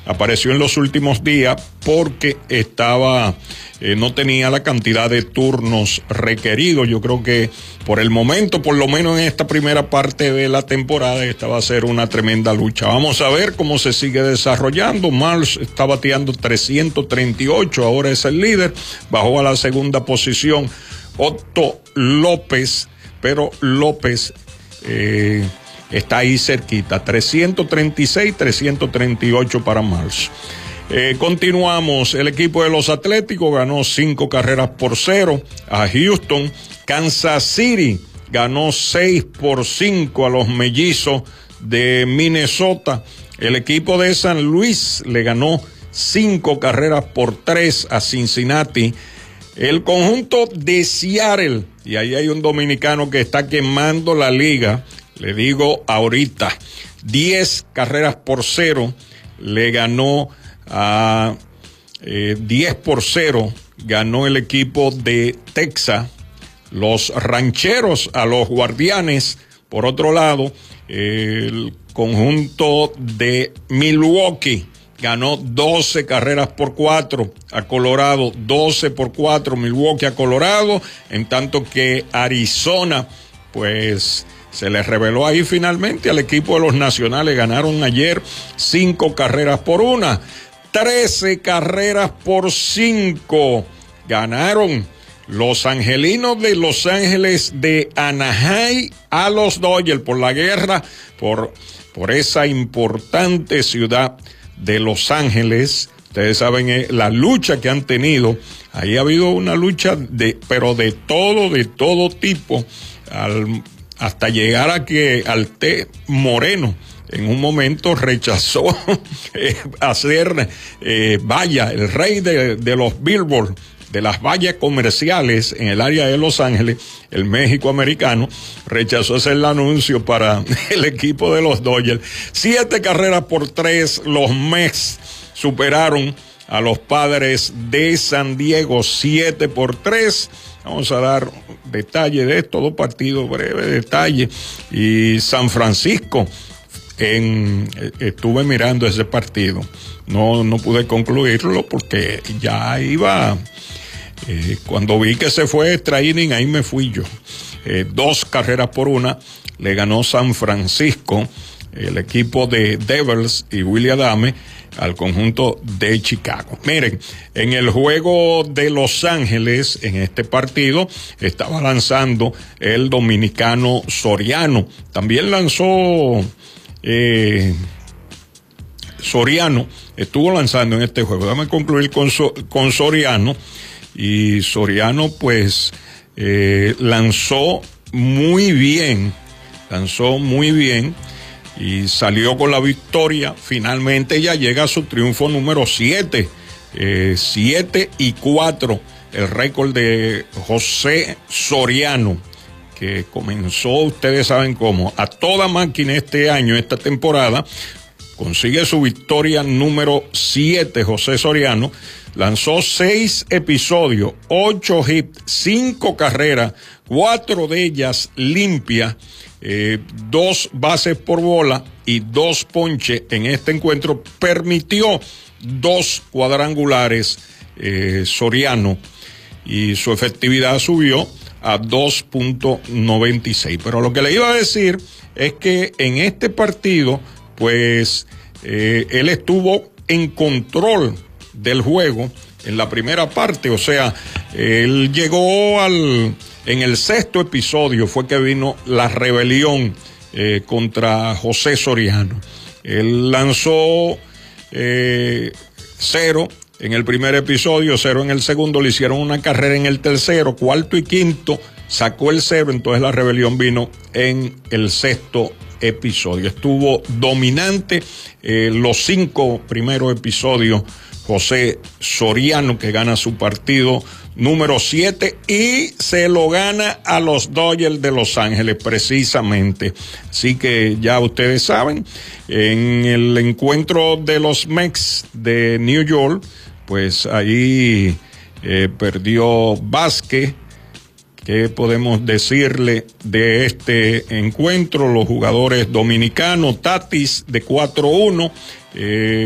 apareció en los últimos días porque no tenía la cantidad de turnos requeridos. Yo creo que por el momento, por lo menos en esta primera parte de la temporada, esta va a ser una tremenda lucha. Vamos a ver cómo se sigue desarrollando. Marsh está bateando 338, ahora es el líder, bajó a la segunda posición Otto López, pero López está ahí cerquita, 336, 338 para Marsh. Continuamos, el equipo de los Atléticos ganó 5 carreras por 0 a Houston. Kansas City ganó 6-5 a los Mellizos de Minnesota. El equipo de San Luis le ganó 5 carreras por 3 a Cincinnati. El conjunto de Seattle, y ahí hay un dominicano que está quemando la liga, le digo ahorita, 10 carreras por 0 le ganó a 10-0 ganó el equipo de Texas. Los Rancheros a los Guardianes. Por otro lado, el conjunto de Milwaukee ganó 12 carreras por 4 a Colorado, 12-4 Milwaukee a Colorado, en tanto que Arizona, pues se les reveló ahí finalmente al equipo de los Nacionales. Ganaron ayer 5 carreras por 1, 13 carreras por 5 ganaron los Angelinos de Los Ángeles de Anaheim a los Dodgers por la guerra, por esa importante ciudad de Los Ángeles. Ustedes saben la lucha que han tenido. Ahí ha habido una lucha pero de todo tipo, hasta llegar a que Arte Moreno en un momento rechazó hacer valla, el rey de los billboards, de las vallas comerciales en el área de Los Ángeles, el México americano, rechazó hacer el anuncio para el equipo de los Dodgers. 7 carreras por 3, los Mets superaron a los Padres de San Diego, 7-3. Vamos a dar detalle de estos 2 partidos, breve detalle. Y San Francisco, estuve mirando ese partido, no pude concluirlo porque ya iba, cuando vi que se fue extra inning, ahí me fui yo. 2 carreras por 1 le ganó San Francisco, el equipo de Devils y Willy Adame, al conjunto de Chicago. Miren, en el juego de Los Ángeles, en este partido, estaba lanzando el dominicano Soriano. También lanzó Soriano, estuvo lanzando en este juego. Déjame concluir con Soriano. Y Soriano, pues, lanzó muy bien y salió con la victoria. Finalmente ya llega a su triunfo número 7, 7-4, el récord de José Soriano, que comenzó, ustedes saben cómo, a toda máquina este año, esta temporada. Consigue su victoria número 7, José Soriano. Lanzó 6 episodios, 8 hits, 5 carreras, 4 de ellas limpias, 2 bases por bola y 2 ponches en este encuentro. Permitió 2 cuadrangulares Soriano, y su efectividad subió a 2.96. Pero lo que le iba a decir es que en este partido, pues, él estuvo en control del juego en la primera parte. O sea, él llegó en el 6º episodio fue que vino la rebelión contra José Soriano. Él lanzó 0 en el primer episodio, 0 en el segundo, le hicieron una carrera en el tercero, cuarto y quinto, sacó el 0, entonces la rebelión vino en el 6º episodio. Estuvo dominante los 5 primeros episodios José Soriano, que gana su partido número 7 y se lo gana a los Dodgers de Los Ángeles precisamente. Así que ya ustedes saben, en el encuentro de los Mets de New York, pues ahí perdió Vázquez. ¿Qué podemos decirle de este encuentro? Los jugadores dominicanos, Tatis de 4-1,